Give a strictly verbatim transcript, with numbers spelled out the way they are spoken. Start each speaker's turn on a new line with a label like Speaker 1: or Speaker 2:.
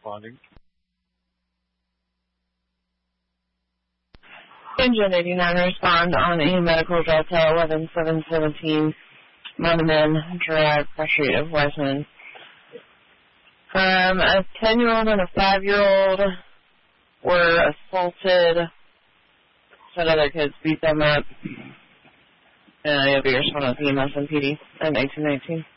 Speaker 1: responding.
Speaker 2: Engine eighty-nine respond on a medical Delta eleven seven seventeen Monument Drive, Street of Westman. Um, a ten-year-old and a five-year-old were assaulted. Said other kids beat them up. And you'll be responding to the M S M P D at eighteen nineteen.